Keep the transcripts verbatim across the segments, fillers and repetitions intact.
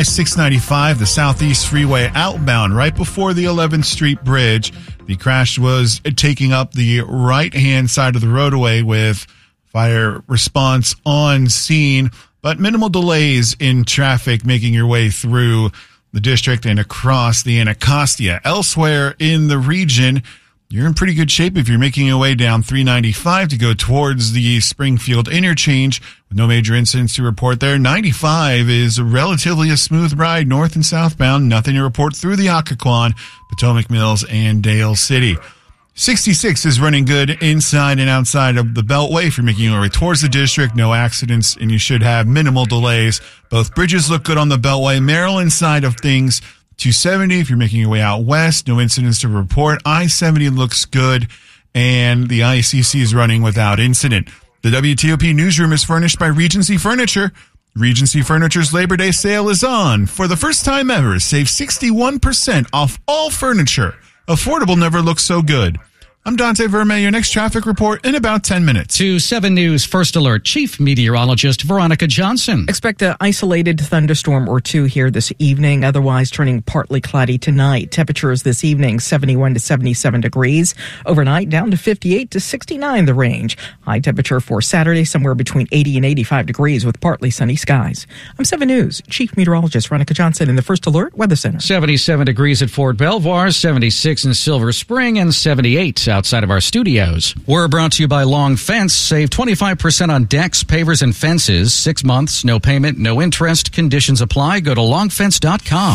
I six ninety-five, the Southeast Freeway outbound, right before the eleventh Street Bridge. The crash was taking up the right-hand side of the roadway with fire response on scene, but minimal delays in traffic making your way through the district and across the Anacostia. Elsewhere in the region, you're in pretty good shape if you're making your way down three ninety-five to go towards the Springfield interchange with no major incidents to report there. ninety-five is relatively a smooth ride north and southbound. Nothing to report through the Occoquan, Potomac Mills, and Dale City. sixty-six is running good inside and outside of the Beltway if you're making your way towards the district. No accidents, and you should have minimal delays. Both bridges look good on the Beltway. Maryland side of things, two seventy if you're making your way out west. No incidents to report. I seventy looks good, and the I C C is running without incident. The W T O P newsroom is furnished by Regency Furniture. Regency Furniture's Labor Day sale is on. For the first time ever, save sixty-one percent off all furniture. Affordable never looks so good. I'm Dante Verme, your next traffic report in about ten minutes. To seven News First Alert, Chief Meteorologist Veronica Johnson. Expect an isolated thunderstorm or two here this evening, otherwise turning partly cloudy tonight. Temperatures this evening, seventy-one to seventy-seven degrees. Overnight, down to fifty-eight to sixty-nine the range. High temperature for Saturday, somewhere between eighty and eighty-five degrees with partly sunny skies. I'm seven News Chief Meteorologist Veronica Johnson in the First Alert Weather Center. seventy-seven degrees at Fort Belvoir, seventy-six in Silver Spring, and seventy-eight outside of our studios. We're brought to you by Long Fence. Save twenty-five percent on decks, pavers, and fences. Six months, no payment, no interest. Conditions apply. Go to long fence dot com.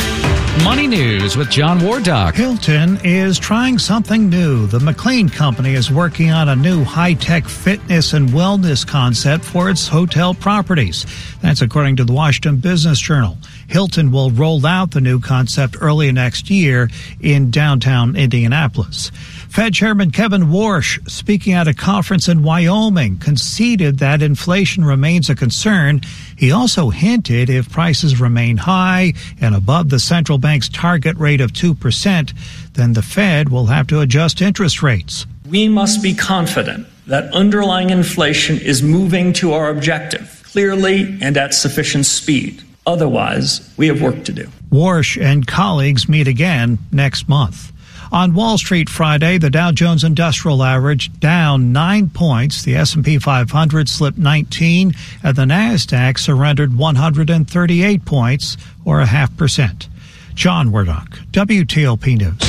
Money News with John Wardock. Hilton is trying something new. The McLean Company is working on a new high-tech fitness and wellness concept for its hotel properties. That's according to the Washington Business Journal. Hilton will roll out the new concept early next year in downtown Indianapolis. Fed Chairman Kevin Warsh, speaking at a conference in Wyoming, conceded that inflation remains a concern. He also hinted if prices remain high and above the central bank's target rate of two percent, then the Fed will have to adjust interest rates. We must be confident that underlying inflation is moving to our objective clearly and at sufficient speed. Otherwise, we have work to do. Warsh and colleagues meet again next month. On Wall Street Friday, the Dow Jones Industrial Average down nine points. The S and P five hundred slipped nineteen, and the NASDAQ surrendered one hundred thirty-eight points, or a half percent. John Wardock, W T O P News.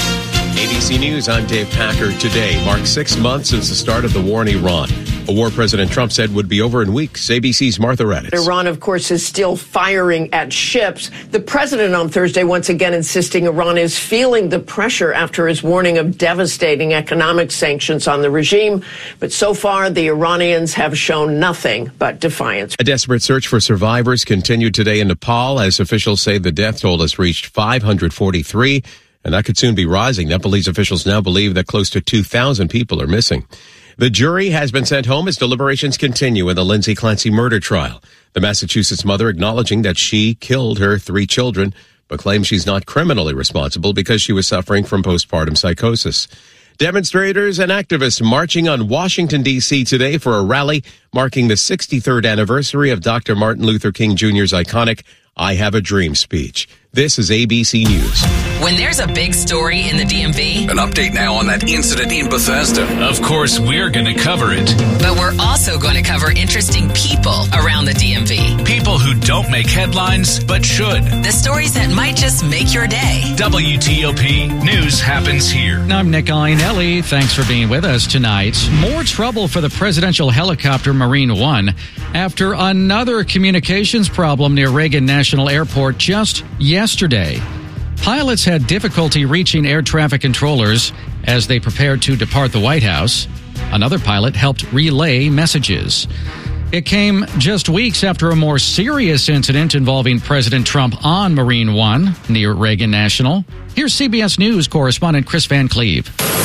A B C News, I'm Dave Packer. Today marks six months since the start of the war in Iran. A war President Trump said would be over in weeks. A B C's Martha Raddatz. Iran, of course, is still firing at ships. The president on Thursday once again insisting Iran is feeling the pressure after his warning of devastating economic sanctions on the regime. But so far, the Iranians have shown nothing but defiance. A desperate search for survivors continued today in Nepal as officials say the death toll has reached five hundred forty-three, and that could soon be rising. Nepalese officials now believe that close to two thousand people are missing. The jury has been sent home as deliberations continue in the Lindsay Clancy murder trial. The Massachusetts mother acknowledging that she killed her three children, but claims she's not criminally responsible because she was suffering from postpartum psychosis. Demonstrators and activists marching on Washington, D C today for a rally marking the sixty-third anniversary of Doctor Martin Luther King Junior's iconic I Have a Dream speech. This is A B C News. When there's a big story in the D M V... An update now on that incident in Bethesda. Of course, we're going to cover it. But we're also going to cover interesting people around the D M V. People who don't make headlines, but should. The stories that might just make your day. W T O P News happens here. I'm Nick Iannelli. Thanks for being with us tonight. More trouble for the presidential helicopter Marine One after another communications problem near Reagan National Airport just yesterday. Pilots had difficulty reaching air traffic controllers as they prepared to depart the White House. Another pilot helped relay messages. It came just weeks after a more serious incident involving President Trump on Marine One near Reagan National. Here's C B S News correspondent Chris Van Cleve.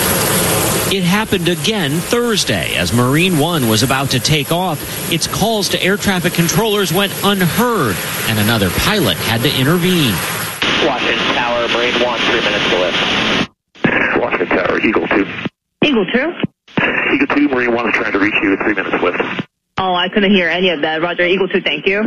It happened again Thursday as Marine One was about to take off. Its calls to air traffic controllers went unheard, and another pilot had to intervene. Washington Tower, Marine One, three minutes to lift. Washington Tower, Eagle Two. Eagle Two? Eagle Two, Marine One is trying to reach you at three minutes lift. Oh, I couldn't hear any of that. Roger, Eagle Two, thank you.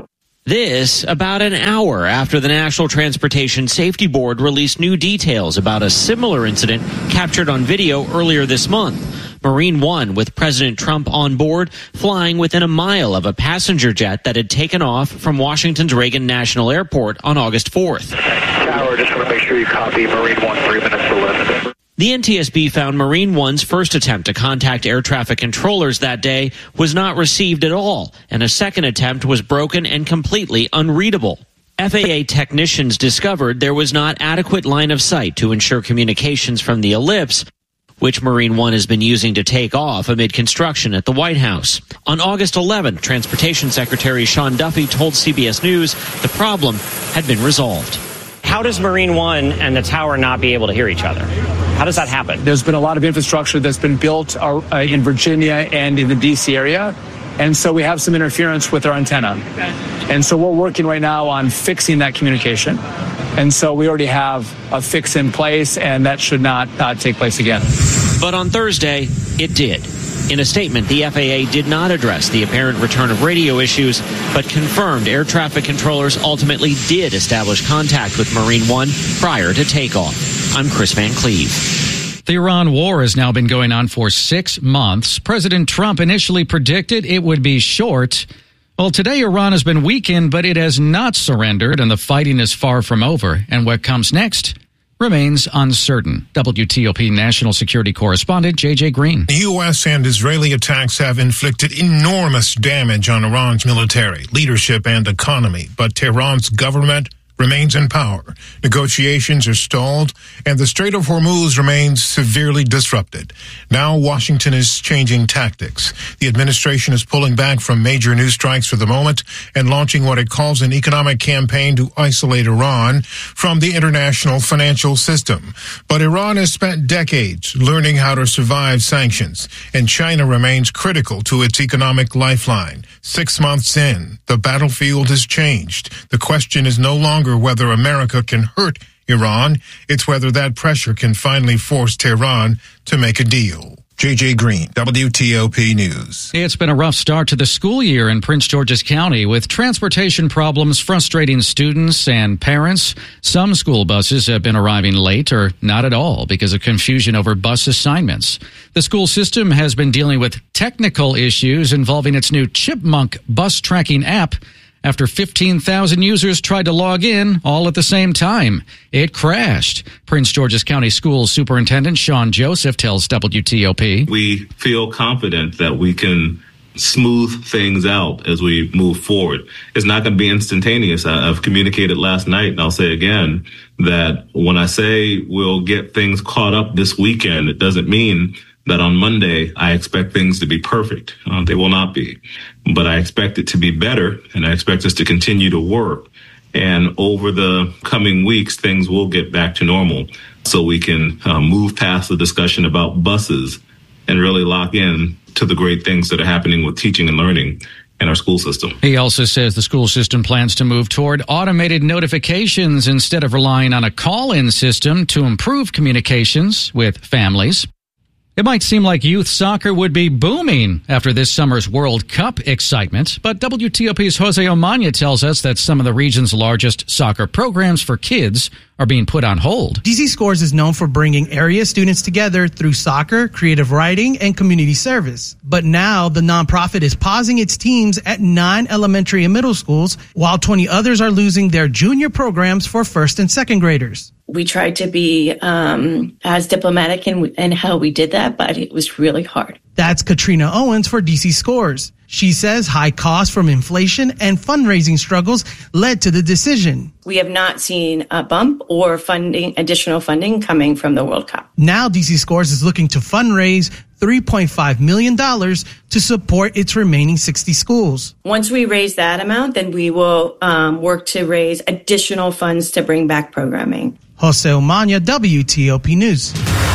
This about an hour after the National Transportation Safety Board released new details about a similar incident captured on video earlier this month. Marine One, with President Trump on board, flying within a mile of a passenger jet that had taken off from Washington's Reagan National Airport on August fourth. Tower, just want to make sure you copy Marine One, three minutes to eleven. The N T S B found Marine One's first attempt to contact air traffic controllers that day was not received at all, and a second attempt was broken and completely unreadable. F A A technicians discovered there was not adequate line of sight to ensure communications from the ellipse, which Marine One has been using to take off amid construction at the White House. On August eleventh, Transportation Secretary Sean Duffy told C B S News the problem had been resolved. How does Marine One and the tower not be able to hear each other? How does that happen? There's been a lot of infrastructure that's been built uh, in Virginia and in the D C area, and so we have some interference with our antenna. And so we're working right now on fixing that communication. And so we already have a fix in place, and that should not uh, take place again. But on Thursday, it did. In a statement, the F A A did not address the apparent return of radio issues, but confirmed air traffic controllers ultimately did establish contact with Marine One prior to takeoff. I'm Chris Van Cleve. The Iran war has now been going on for six months. President Trump initially predicted it would be short. Well, today Iran has been weakened, but it has not surrendered, and the fighting is far from over. And what comes next remains uncertain. W T O P National Security Correspondent J J Green. The U S and Israeli attacks have inflicted enormous damage on Iran's military, leadership, and economy, but Tehran's government remains in power. Negotiations are stalled, and the Strait of Hormuz remains severely disrupted. Now Washington is changing tactics. The administration is pulling back from major new strikes for the moment and launching what it calls an economic campaign to isolate Iran from the international financial system. But Iran has spent decades learning how to survive sanctions, and China remains critical to its economic lifeline. Six months in, the battlefield has changed. The question is no longer whether America can hurt Iran, it's whether that pressure can finally force Tehran to make a deal. J J Green, W T O P News. It's been a rough start to the school year in Prince George's County, with transportation problems frustrating students and parents. Some school buses have been arriving late or not at all because of confusion over bus assignments. The school system has been dealing with technical issues involving its new Chipmunk bus tracking app after fifteen thousand users tried to log in all at the same time. It crashed. Prince George's County Schools Superintendent Sean Joseph tells W T O P. We feel confident that we can smooth things out as we move forward. It's not going to be instantaneous. I, I've communicated last night, and I'll say again, that when I say we'll get things caught up this weekend, it doesn't mean that on Monday I expect things to be perfect. Uh, they will not be. But I expect it to be better, and I expect us to continue to work. And over the coming weeks, things will get back to normal so we can uh, move past the discussion about buses and really lock in to the great things that are happening with teaching and learning in our school system. He also says the school system plans to move toward automated notifications instead of relying on a call-in system to improve communications with families. It might seem like youth soccer would be booming after this summer's World Cup excitement, but W T O P's Jose Omania tells us that some of the region's largest soccer programs for kids are being put on hold. D C Scores is known for bringing area students together through soccer, creative writing, and community service. But now the nonprofit is pausing its teams at nine elementary and middle schools, while twenty others are losing their junior programs for first and second graders. We tried to be um, as diplomatic in, in how we did that, but it was really hard. That's Katrina Owens for D C Scores. She says high costs from inflation and fundraising struggles led to the decision. We have not seen a bump or funding, additional funding coming from the World Cup. Now D C Scores is looking to fundraise three point five million dollars to support its remaining sixty schools. Once we raise that amount, then we will um, work to raise additional funds to bring back programming. Jose Omania, W T O P News.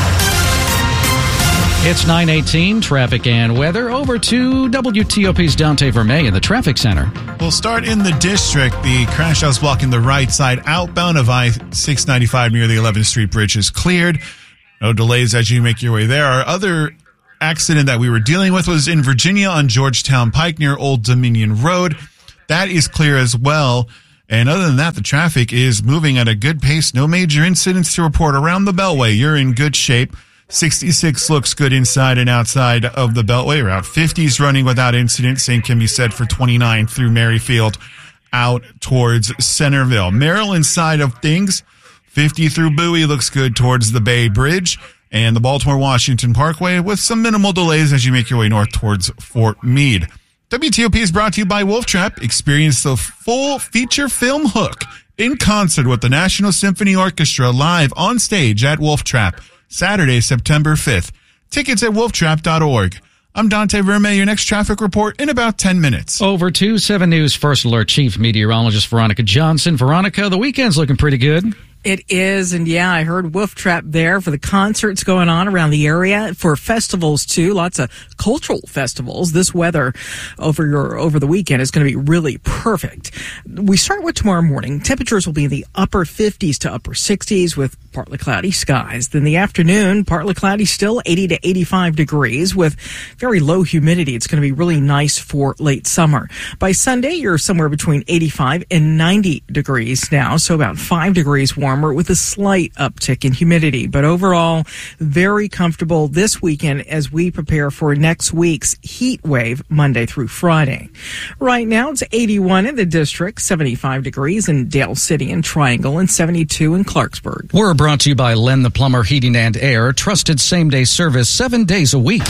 It's nine eighteen, traffic and weather. Over to W T O P's Dante Vermey in the traffic center. We'll start in the district. The crash house blocking the right side outbound of I six ninety-five near the eleventh Street Bridge is cleared. No delays as you make your way there. Our other accident that we were dealing with was in Virginia on Georgetown Pike near Old Dominion Road. that is clear as well. And other than that, the traffic is moving at a good pace. No major incidents to report around the Beltway. You're in good shape. sixty-six looks good inside and outside of the Beltway. Route fifty is running without incident. Same can be said for twenty-nine through Merrifield out towards Centerville. Maryland side of things, fifty through Bowie looks good towards the Bay Bridge and the Baltimore-Washington Parkway with some minimal delays as you make your way north towards Fort Meade. W T O P is brought to you by Wolf Trap. Experience the full feature film Hook in concert with the National Symphony Orchestra live on stage at Wolf Trap, Saturday, September fifth. Tickets at wolf trap dot org. I'm Dante Verme, your next traffic report in about ten minutes. Over to seven News First Alert Chief Meteorologist Veronica Johnson. Veronica, the weekend's looking pretty good. It is, and yeah, I heard Wolf Trap there for the concerts going on around the area, for festivals too, lots of cultural festivals. This weather over your over the weekend is going to be really perfect. We start with tomorrow morning. Temperatures will be in the upper fifties to upper sixties with partly cloudy skies. Then the afternoon, partly cloudy still, eighty to eighty-five degrees with very low humidity. It's going to be really nice for late summer. By Sunday, you're somewhere between eighty-five and ninety degrees now, so about five degrees warmer with a slight uptick in humidity. But overall, very comfortable this weekend as we prepare for next week's heat wave Monday through Friday. Right now, it's eighty-one in the district, seventy-five degrees in Dale City and Triangle, and seventy-two in Clarksburg. We're brought to you by Len the Plumber Heating and Air, trusted same-day service seven days a week.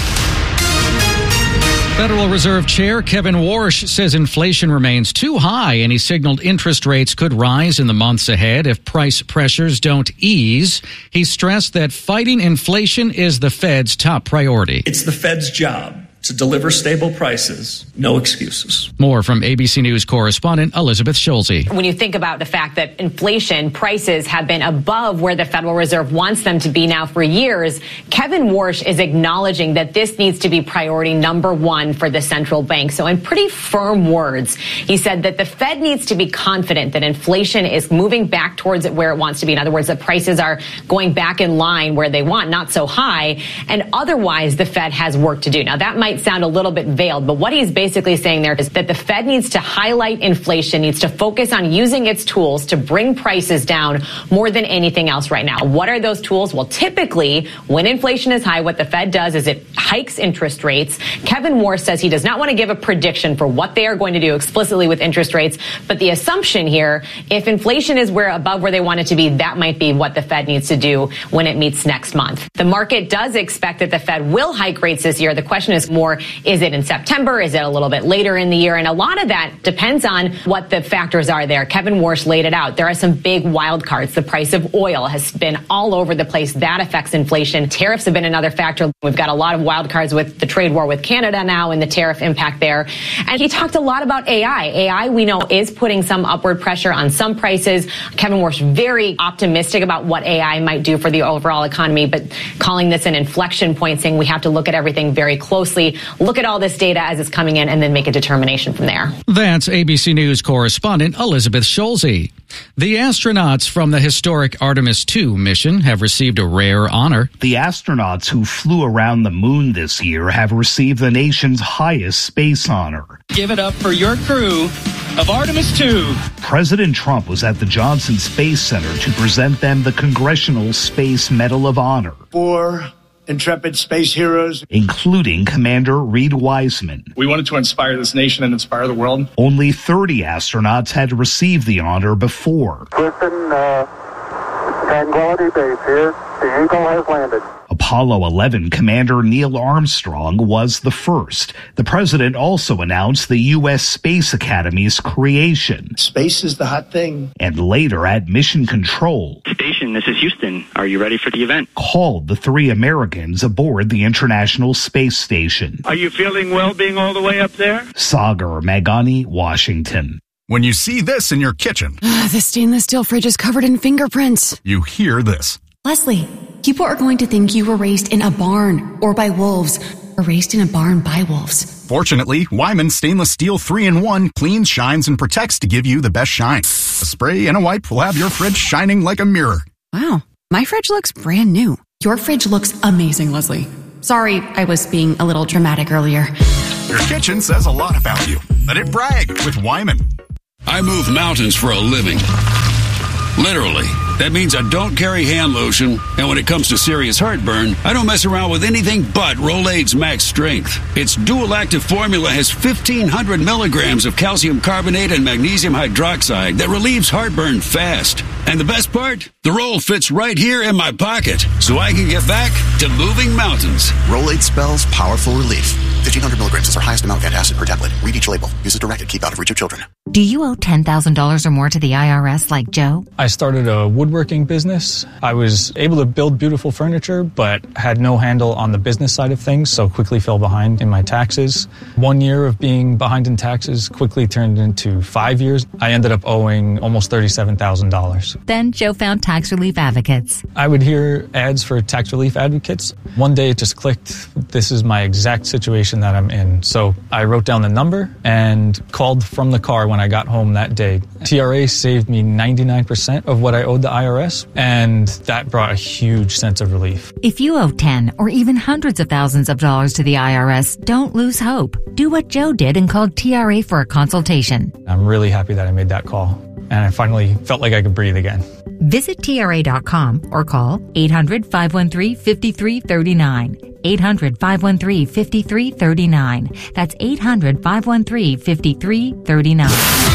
Federal Reserve Chair Kevin Warsh says inflation remains too high, and he signaled interest rates could rise in the months ahead if price pressures don't ease. He stressed that fighting inflation is the Fed's top priority. It's the Fed's job to deliver stable prices, no excuses. More from A B C News correspondent Elizabeth Schulze. When you think about the fact that inflation prices have been above where the Federal Reserve wants them to be now for years, Kevin Warsh is acknowledging that this needs to be priority number one for the central bank. So in pretty firm words, he said that the Fed needs to be confident that inflation is moving back towards it where it wants to be. In other words, that prices are going back in line where they want, not so high. And otherwise, the Fed has work to do. Now, that might sound a little bit veiled, but what he's basically saying there is that the Fed needs to highlight inflation, needs to focus on using its tools to bring prices down more than anything else right now. What are those tools? Well, typically, when inflation is high, what the Fed does is it hikes interest rates. Kevin Warsh says he does not want to give a prediction for what they are going to do explicitly with interest rates, but the assumption here, if inflation is where above where they want it to be, that might be what the Fed needs to do when it meets next month. The market does expect that the Fed will hike rates this year. The question is more, is it in September? Is it a little bit later in the year? And a lot of that depends on what the factors are there. Kevin Warsh laid it out. There are some big wild cards. The price of oil has been all over the place. That affects inflation. Tariffs have been another factor. We've got a lot of wild cards with the trade war with Canada now and the tariff impact there. And he talked a lot about A I. A I, we know, is putting some upward pressure on some prices. Kevin Warsh very optimistic about what A I might do for the overall economy, but calling this an inflection point, saying we have to look at everything very closely, look at all this data as it's coming in, and then make a determination from there. That's A B C News correspondent Elizabeth Schulze. The astronauts from the historic Artemis two mission have received a rare honor. The astronauts who flew around the moon this year have received the nation's highest space honor. Give it up for your crew of Artemis two. President Trump was at the Johnson Space Center to present them the Congressional Space Medal of Honor. For intrepid space heroes, including Commander Reed Wiseman. We wanted to inspire this nation and inspire the world. Only thirty astronauts had received the honor before. Listen, uh, Tranquility Base here. The Eagle has landed. Apollo eleven Commander Neil Armstrong was the first. The president also announced the U S Space Academy's creation. Space is the hot thing. And later at Mission Control. Station, this is Houston. Are you ready for the event? Called the three Americans aboard the International Space Station. Are you feeling well being all the way up there? Sagar Meghani, Washington. When you see this in your kitchen. The stainless steel fridge is covered in fingerprints. You hear this. Leslie, people are going to think you were raised in a barn or by wolves or raised in a barn by wolves. Fortunately, Wyman Stainless Steel three in one cleans, shines, and protects to give you the best shine. A spray and a wipe will have your fridge shining like a mirror. Wow, my fridge looks brand new. Your fridge looks amazing, Leslie. Sorry, I was being a little dramatic earlier. Your kitchen says a lot about you. Let it brag with Wyman. I move mountains for a living. Literally. That means I don't carry hand lotion, and when it comes to serious heartburn, I don't mess around with anything but Rolaids Max Strength. Its dual-active formula has fifteen hundred milligrams of calcium carbonate and magnesium hydroxide that relieves heartburn fast. And the best part? The roll fits right here in my pocket, so I can get back to moving mountains. Rolaids spells powerful relief. fifteen hundred milligrams is our highest amount of antacid per tablet. Read each label. Use as directed. Keep out of reach of children. Do you owe ten thousand dollars or more to the I R S like Joe? I started a woodworking business. I was able to build beautiful furniture, but had no handle on the business side of things, so quickly fell behind in my taxes. One year of being behind in taxes quickly turned into five years. I ended up owing almost thirty-seven thousand dollars. Then Joe found Tax Relief Advocates. I would hear ads for Tax Relief Advocates. One day it just clicked. This is my exact situation that I'm in. So I wrote down the number and called from the car when I got home that day. T R A saved me ninety-nine percent of what I owed the I R S, and that brought a huge sense of relief. If you owe ten or even hundreds of thousands of dollars to the I R S, don't lose hope. Do what Joe did and called T R A for a consultation. I'm really happy that I made that call, and I finally felt like I could breathe again. Visit T R A dot com or call eight hundred, five one three, five three three nine. eight hundred, five one three, five three three nine. That's eight hundred, five one three, five three three nine.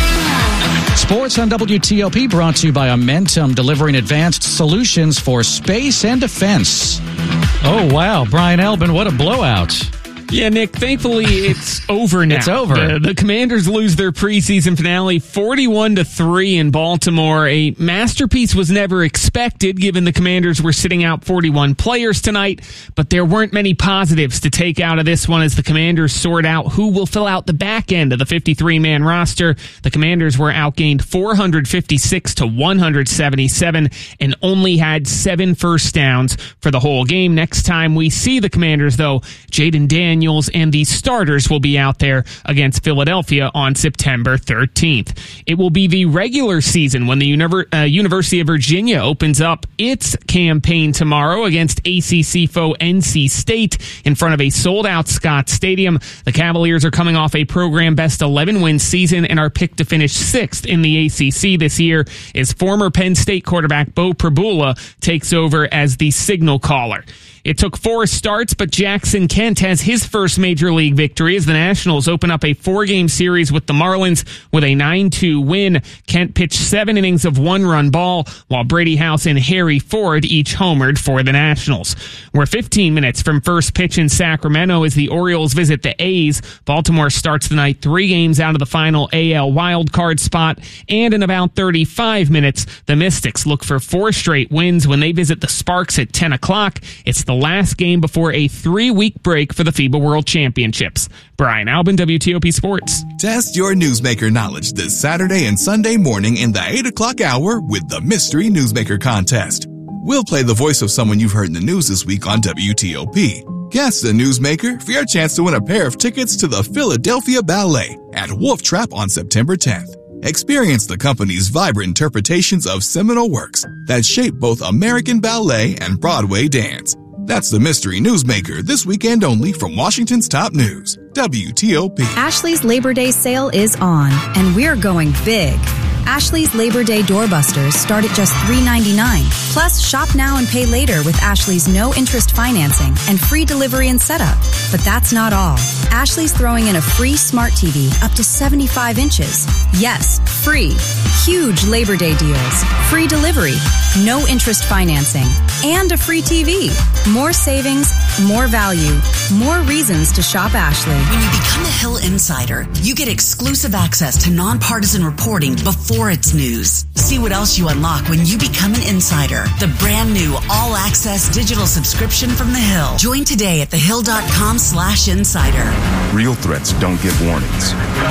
Sports on W T O P brought to you by Amentum, delivering advanced solutions for space and defense. Oh, wow. Brian Albin, what a blowout. Yeah, Nick, thankfully it's over now. It's over. The, the Commanders lose their preseason finale forty-one to three in Baltimore. A masterpiece was never expected given the Commanders were sitting out forty-one players tonight, but there weren't many positives to take out of this one as the Commanders sort out who will fill out the back end of the fifty-three man roster. The Commanders were outgained four hundred fifty-six to one hundred seventy-seven and only had seven first downs for the whole game. Next time we see the Commanders, though, Jaden Daniels and the starters will be out there against Philadelphia on September thirteenth. It will be the regular season when the Univer- uh, University of Virginia opens up its campaign tomorrow against A C C foe N C State in front of a sold-out Scott Stadium. The Cavaliers are coming off a program best eleven win season and are picked to finish sixth in the A C C this year as former Penn State quarterback Bo Prabula takes over as the signal caller. It took four starts, but Jackson Kent has his first major league victory as the Nationals open up a four-game series with the Marlins with a nine two win. Kent pitched seven innings of one-run ball, while Brady House and Harry Ford each homered for the Nationals. We're fifteen minutes from first pitch in Sacramento as the Orioles visit the A's. Baltimore starts the night three games out of the final A L wildcard spot, and in about thirty-five minutes, the Mystics look for four straight wins when they visit the Sparks at ten o'clock. It's the last game before a three-week break for the FIBA World Championships. Brian Albin, W T O P Sports. Test your newsmaker knowledge this Saturday and Sunday morning in the eight o'clock hour with the Mystery Newsmaker Contest. We'll play the voice of someone you've heard in the news this week on W T O P. Guess the newsmaker for your chance to win a pair of tickets to the Philadelphia Ballet at Wolf Trap on September tenth. Experience the company's vibrant interpretations of seminal works that shape both American ballet and Broadway dance. That's the Mystery Newsmaker this weekend only from Washington's top news, W T O P. Ashley's Labor Day sale is on, and we're going big. Ashley's Labor Day doorbusters start at just three ninety-nine. Plus, shop now and pay later with Ashley's no-interest financing and free delivery and setup. But that's not all. Ashley's throwing in a free smart T V up to seventy-five inches. Yes, free. Huge Labor Day deals. Free delivery, no-interest financing, and a free T V. More savings, more value, more reasons to shop Ashley. When you become a Hill Insider, you get exclusive access to nonpartisan reporting before it's news. See what else you unlock when you become an insider. The brand new all-access digital subscription from The Hill. Join today at thehill.com slash insider. Real threats don't get warnings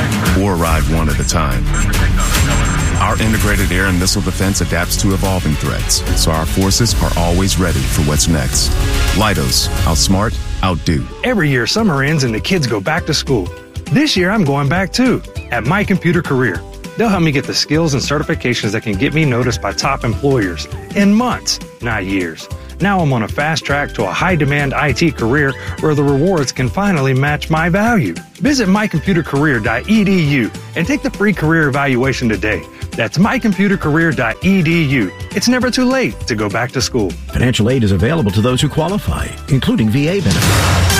or arrive one at a time. Our integrated air and missile defense adapts to evolving threats, so our forces are always ready for what's next. Leidos, outsmart, outdo. Every year summer ends and the kids go back to school. This year I'm going back too, at My Computer Career. They'll help me get the skills and certifications that can get me noticed by top employers in months, not years. Now I'm on a fast track to a high-demand I T career where the rewards can finally match my value. Visit my computer career dot e d u and take the free career evaluation today. That's my computer career dot e d u. It's never too late to go back to school. Financial aid is available to those who qualify, including V A benefits.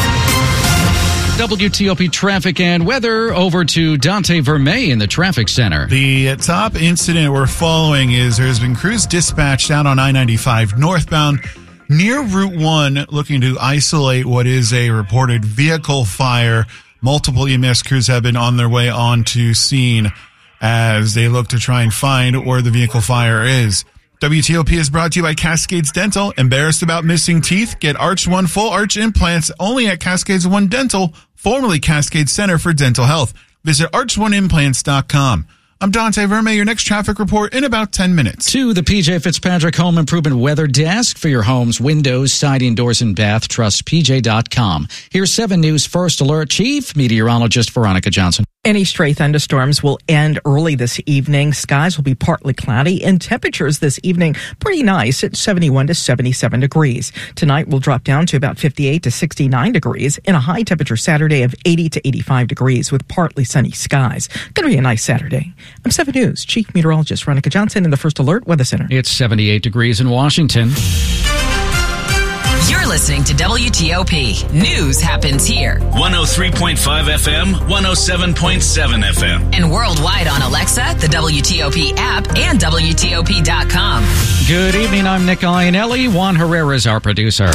W T O P traffic and weather. Over to Dante Vermey in the traffic center. The top incident we're following is there has been crews dispatched out on I ninety-five northbound near Route one looking to isolate what is a reported vehicle fire. Multiple E M S crews have been on their way onto scene as they look to try and find where the vehicle fire is. W T O P is brought to you by Cascades Dental. Embarrassed about missing teeth? Get Arch One full arch implants only at Cascades One Dental, formerly Cascades Center for Dental Health. Visit arch one implants dot com. I'm Dante Vermey, your next traffic report in about ten minutes. To the P J Fitzpatrick Home Improvement Weather Desk for your home's windows, siding, doors, and bath. Trust P J dot com. Here's seven News First Alert Chief Meteorologist Veronica Johnson. Any stray thunderstorms will end early this evening. Skies will be partly cloudy, and temperatures this evening pretty nice at seventy-one to seventy-seven degrees. Tonight will drop down to about fifty-eight to sixty-nine degrees, and a high temperature Saturday of eighty to eighty-five degrees with partly sunny skies. Going to be a nice Saturday. I'm seven News Chief Meteorologist Veronica Johnson in the First Alert Weather Center. It's seventy-eight degrees in Washington. You're listening to W T O P. News happens here. one oh three point five F M, one oh seven point seven F M. And worldwide on Alexa, the W T O P app, and W T O P dot com. Good evening. I'm Nick Iannelli. Juan Herrera is our producer.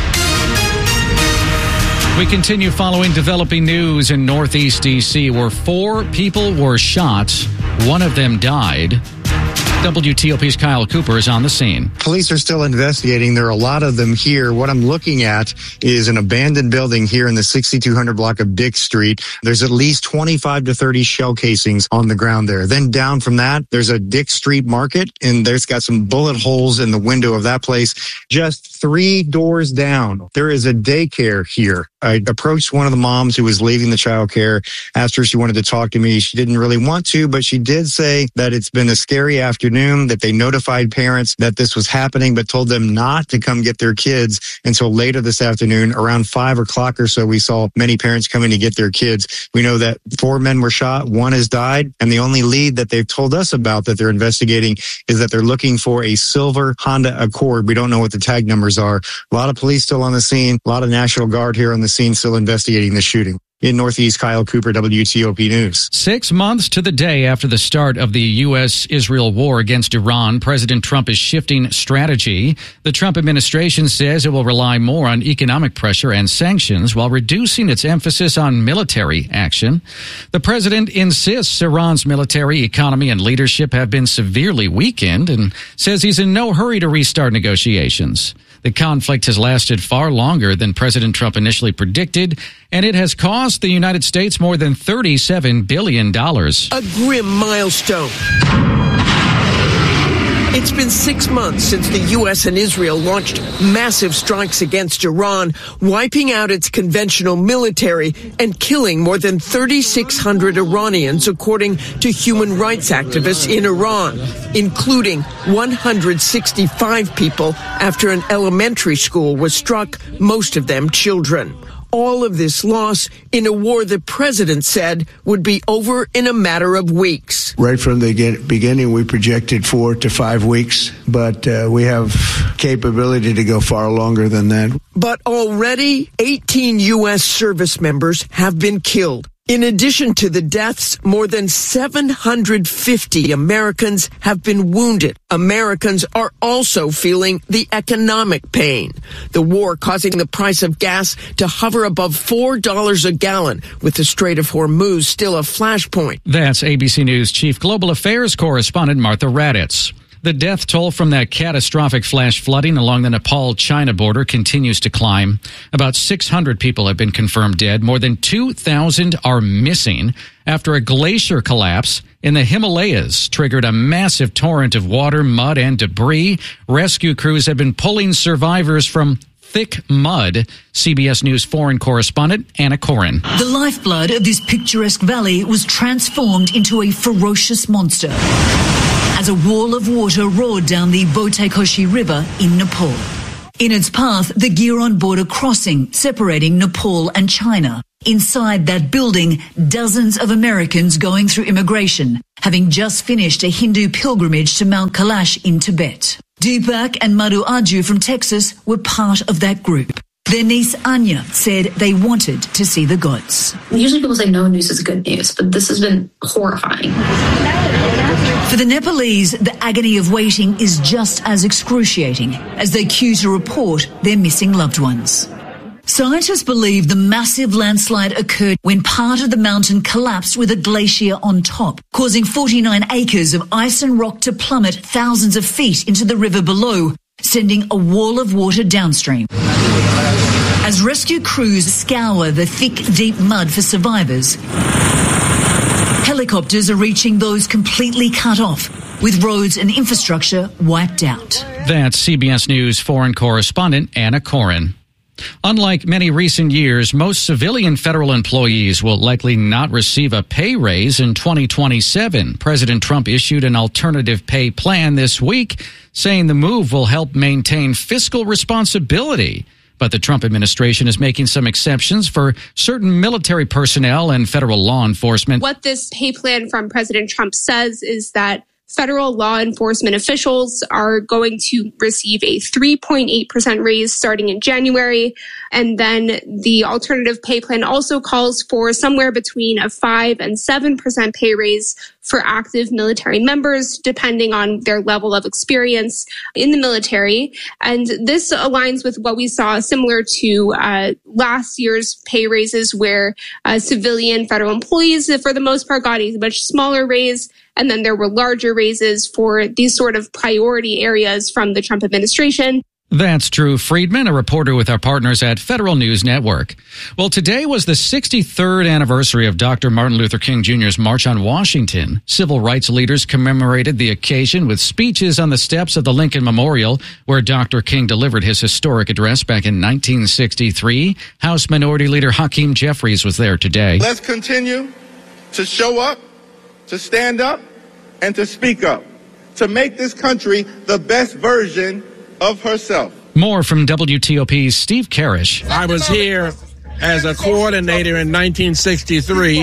We continue following developing news in Northeast D C where four people were shot. One of them died. W T O P's Kyle Cooper is on the scene. Police are still investigating. There are a lot of them here. What I'm looking at is an abandoned building here in the sixty-two hundred block of Dick Street. There's at least twenty-five to thirty shell casings on the ground there. Then down from that, there's a Dick Street market, and there's got some bullet holes in the window of that place. Just three doors down, there is a daycare here. I approached one of the moms who was leaving the child care, asked her if she wanted to talk to me. She didn't really want to, but she did say that it's been a scary afternoon, that they notified parents that this was happening, but told them not to come get their kids until later this afternoon. Around five o'clock or so, we saw many parents coming to get their kids. We know that four men were shot, one has died, and the only lead that they've told us about that they're investigating is that they're looking for a silver Honda Accord. We don't know what the tag numbers are. A lot of police still on the scene, a lot of National Guard here on the scene still investigating the shooting. In Northeast, Kyle Cooper, W T O P News. Six months to the day after the start of the U S Israel war against Iran, President Trump is shifting strategy. The Trump administration says it will rely more on economic pressure and sanctions while reducing its emphasis on military action. The president insists Iran's military, economy, and leadership have been severely weakened and says he's in no hurry to restart negotiations. The conflict has lasted far longer than President Trump initially predicted, and it has cost the United States more than thirty-seven billion dollars. A grim milestone. It's been six months since the U S and Israel launched massive strikes against Iran, wiping out its conventional military and killing more than thirty-six hundred Iranians, according to human rights activists in Iran, including one hundred sixty-five people after an elementary school was struck, most of them children. All of this loss in a war the president said would be over in a matter of weeks. Right from the beginning, we projected four to five weeks, but uh, we have capability to go far longer than that. But already, eighteen U S service members have been killed. In addition to the deaths, more than seven hundred fifty Americans have been wounded. Americans are also feeling the economic pain. The war causing the price of gas to hover above four dollars a gallon, with the Strait of Hormuz still a flashpoint. That's A B C News Chief Global Affairs Correspondent Martha Raddatz. The death toll from that catastrophic flash flooding along the Nepal-China border continues to climb. About six hundred people have been confirmed dead. More than two thousand are missing after a glacier collapse in the Himalayas triggered a massive torrent of water, mud, and debris. Rescue crews have been pulling survivors from thick mud. C B S News foreign correspondent Anna Corin. The lifeblood of this picturesque valley was transformed into a ferocious monster as a wall of water roared down the Botekoshi River in Nepal. In its path, the Giron border crossing separating Nepal and China. Inside that building, dozens of Americans going through immigration, having just finished a Hindu pilgrimage to Mount Kailash in Tibet. Deepak and Madhu Arju from Texas were part of that group. Their niece Anya said they wanted to see the gods. Usually people say no news is good news, but this has been horrifying. For the Nepalese, the agony of waiting is just as excruciating as they queue to report their missing loved ones. Scientists believe the massive landslide occurred when part of the mountain collapsed with a glacier on top, causing forty-nine acres of ice and rock to plummet thousands of feet into the river below, sending a wall of water downstream. As rescue crews scour the thick, deep mud for survivors, helicopters are reaching those completely cut off, with roads and infrastructure wiped out. That's C B S News foreign correspondent Anna Corin. Unlike many recent years, most civilian federal employees will likely not receive a pay raise in twenty twenty-seven. President Trump issued an alternative pay plan this week, saying the move will help maintain fiscal responsibility. But the Trump administration is making some exceptions for certain military personnel and federal law enforcement. What this pay plan from President Trump says is that federal law enforcement officials are going to receive a three point eight percent raise starting in January. And then the alternative pay plan also calls for somewhere between a five and seven percent pay raise for active military members, depending on their level of experience in the military. And this aligns with what we saw similar to uh, last year's pay raises, where uh, civilian federal employees, for the most part, got a much smaller raise. And then there were larger raises for these sort of priority areas from the Trump administration. That's Drew Friedman, a reporter with our partners at Federal News Network. Well, today was the sixty-third anniversary of Doctor Martin Luther King Junior's March on Washington. Civil rights leaders commemorated the occasion with speeches on the steps of the Lincoln Memorial, where Doctor King delivered his historic address back in nineteen sixty-three. House Minority Leader Hakeem Jeffries was there today. Let's continue to show up, to stand up, and to speak up, to make this country the best version of herself. More from W T O P's Steve Karish. I was here as a coordinator in nineteen sixty-three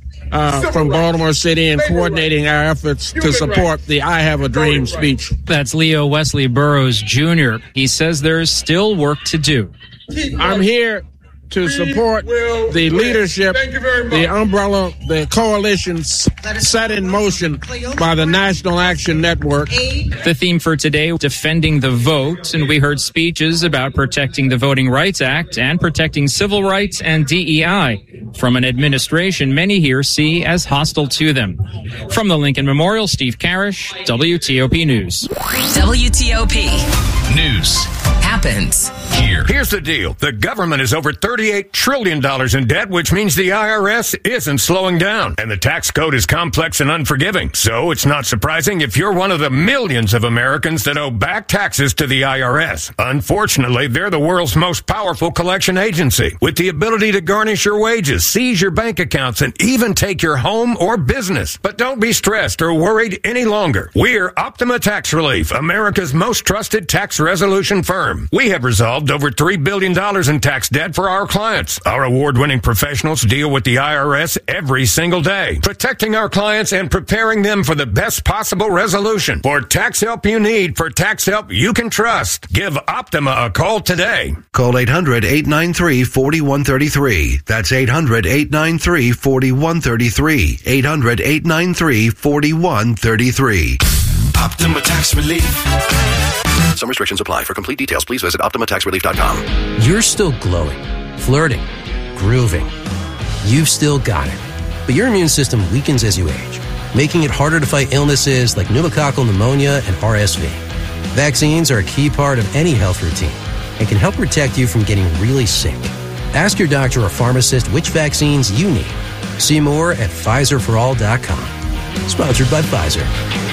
uh, from Baltimore City and coordinating our efforts to support the I Have a Dream speech. That's Leo Wesley Burroughs Junior He says there is still work to do. I'm here to support the leadership, the umbrella, the coalition set in motion by the National Action Network. The theme for today, defending the vote, and we heard speeches about protecting the Voting Rights Act and protecting civil rights and D E I from an administration many here see as hostile to them. From the Lincoln Memorial, Steve Karish, W T O P News. W T O P News happens here. Here's the deal. The government is over thirty-eight trillion dollars in debt, which means the I R S isn't slowing down. And the tax code is complex and unforgiving. So it's not surprising if you're one of the millions of Americans that owe back taxes to the I R S. Unfortunately, they're the world's most powerful collection agency, with the ability to garnish your wages, seize your bank accounts, and even take your home or business. But don't be stressed or worried any longer. We're Optima Tax Relief, America's most trusted tax resolution firm. We have resolved over three billion dollars in tax debt for our clients. Our award-winning professionals deal with the I R S every single day, protecting our clients and preparing them for the best possible resolution. For tax help you need, for tax help you can trust, give Optima a call today. Call eight hundred, eight nine three, four one three three. That's eight hundred, eight nine three, four one three three. eight hundred, eight nine three, four one three three. Optima Tax Relief. Some restrictions apply. For complete details, please visit Optima Tax Relief dot com. You're still glowing, flirting, grooving. You've still got it. But your immune system weakens as you age, making it harder to fight illnesses like pneumococcal pneumonia and R S V. Vaccines are a key part of any health routine and can help protect you from getting really sick. Ask your doctor or pharmacist which vaccines you need. See more at Pfizer for all dot com. Sponsored by Pfizer.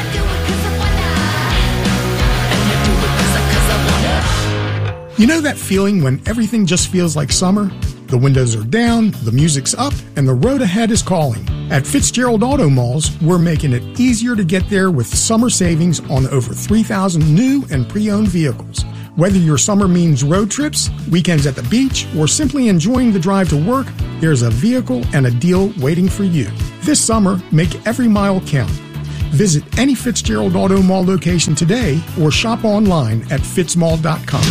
You know that feeling when everything just feels like summer? The windows are down, the music's up, and the road ahead is calling. At Fitzgerald Auto Malls, we're making it easier to get there with summer savings on over three thousand new and pre-owned vehicles. Whether your summer means road trips, weekends at the beach, or simply enjoying the drive to work, there's a vehicle and a deal waiting for you. This summer, make every mile count. Visit any Fitzgerald Auto Mall location today or shop online at fitzmall dot com.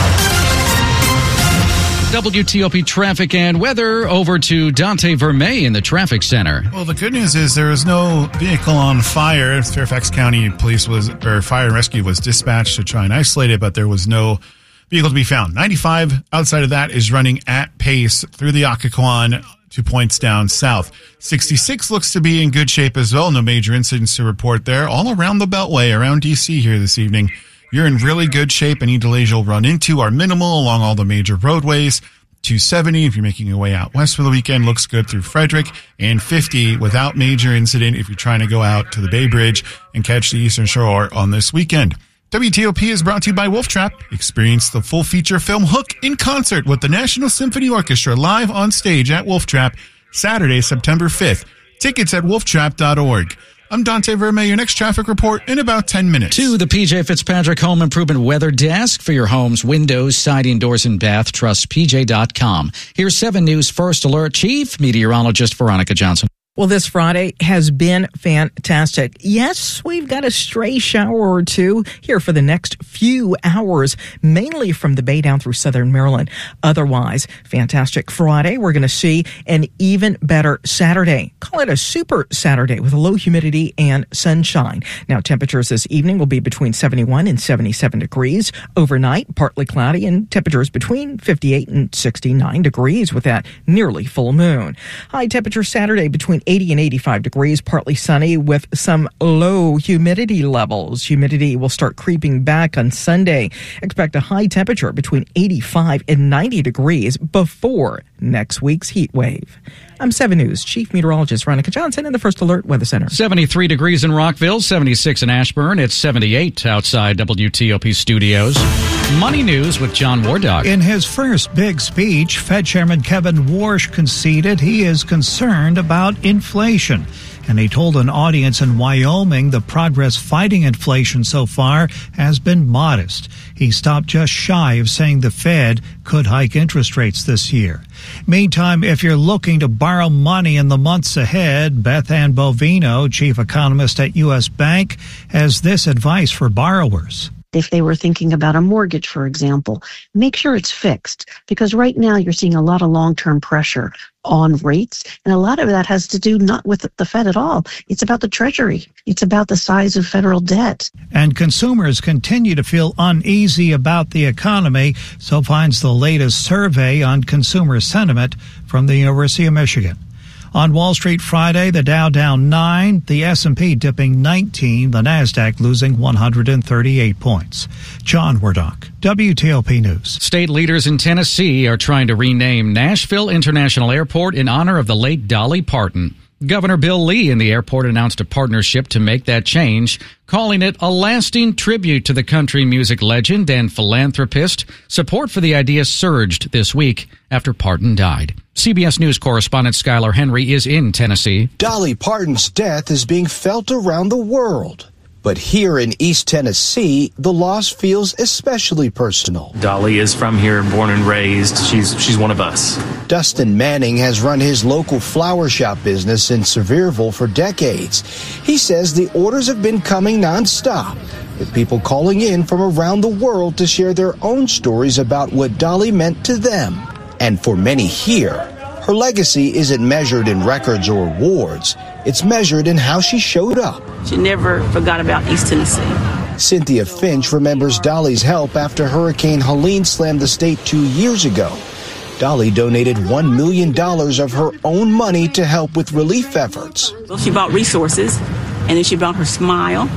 W T O P traffic and weather over to Dante Vermey in the traffic center. Well, the good news is there is no vehicle on fire. Fairfax County Police was, or Fire and Rescue was dispatched to try and isolate it, but there was no vehicle to be found. ninety-five outside of that is running at pace through the Occoquan, two points down south. sixty-six looks to be in good shape as well. No major incidents to report there. All around the Beltway, around D C here this evening. You're in really good shape. Any delays you'll run into are minimal along all the major roadways. two seventy, if you're making your way out west for the weekend, looks good through Frederick. And fifty without major incident if you're trying to go out to the Bay Bridge and catch the Eastern Shore on this weekend. W T O P is brought to you by Wolf Trap. Experience the full feature film Hook in concert with the National Symphony Orchestra live on stage at Wolf Trap Saturday, September fifth. Tickets at wolf trap dot org. I'm Dante Vermey. Your next traffic report in about ten minutes. To the P J Fitzpatrick Home Improvement Weather Desk for your home's windows, siding, doors, and bath. Trust P J dot com. Here's seven News First Alert Chief Meteorologist Veronica Johnson. Well, this Friday has been fantastic. Yes, we've got a stray shower or two here for the next few hours, mainly from the Bay down through southern Maryland. Otherwise, fantastic Friday. We're going to see an even better Saturday. Call it a super Saturday with low humidity and sunshine. Now, temperatures this evening will be between seventy-one and seventy-seven degrees. Overnight, partly cloudy and temperatures between fifty-eight and sixty-nine degrees with that nearly full moon. High temperature Saturday between eighty and eighty-five degrees, partly sunny with some low humidity levels. Humidity will start creeping back on Sunday. Expect a high temperature between eighty-five and ninety degrees before next week's heat wave. I'm seven News Chief Meteorologist Veronica Johnson in the First Alert Weather Center. seventy-three degrees in Rockville, seventy-six in Ashburn. It's seventy-eight outside W T O P studios. Money News with John Wardock. In his first big speech, Fed Chairman Kevin Warsh conceded he is concerned about inflation. And he told an audience in Wyoming the progress fighting inflation so far has been modest. He stopped just shy of saying the Fed could hike interest rates this year. Meantime, if you're looking to borrow money in the months ahead, Beth Ann Bovino, chief economist at U S Bank, has this advice for borrowers. If they were thinking about a mortgage, for example, make sure it's fixed, because right now you're seeing a lot of long-term pressure on rates, and a lot of that has to do not with the Fed at all. It's about the Treasury. It's about the size of federal debt. And consumers continue to feel uneasy about the economy, so finds the latest survey on consumer sentiment from the University of Michigan. On Wall Street Friday, the Dow down nine, the S and P dipping nineteen, the Nasdaq losing one hundred thirty-eight points. John Wardock, W T O P News. State leaders in Tennessee are trying to rename Nashville International Airport in honor of the late Dolly Parton. Governor Bill Lee in the airport announced a partnership to make that change, calling it a lasting tribute to the country music legend and philanthropist. Support for the idea surged this week after Parton died. C B S News correspondent Skylar Henry is in Tennessee. Dolly Parton's death is being felt around the world. But here in East Tennessee, the loss feels especially personal. Dolly is from here, born and raised. She's she's one of us. Dustin Manning has run his local flower shop business in Sevierville for decades. He says the orders have been coming nonstop, with people calling in from around the world to share their own stories about what Dolly meant to them. And for many here, her legacy isn't measured in records or awards. It's measured in how she showed up. She never forgot about East Tennessee. Cynthia Finch remembers Dolly's help after Hurricane Helene slammed the state two years ago. Dolly donated one million dollars of her own money to help with relief efforts. Well, she bought resources, and then she brought her smile,